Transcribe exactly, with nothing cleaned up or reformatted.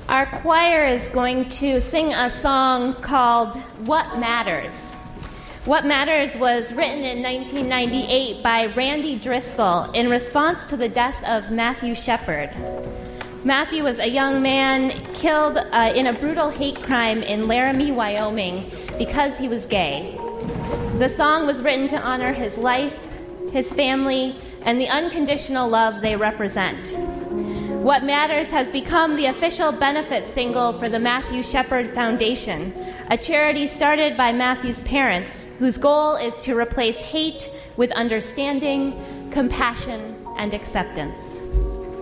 Our choir is going to sing a song called What Matters. What Matters was written in nineteen ninety-eight by Randy Driscoll in response to the death of Matthew Shepard. Matthew was a young man killed uh, in a brutal hate crime in Laramie, Wyoming, because he was gay. The song was written to honor his life, his family, and the unconditional love they represent. What Matters has become the official benefit single for the Matthew Shepard Foundation, a charity started by Matthew's parents, whose goal is to replace hate with understanding, compassion, and acceptance.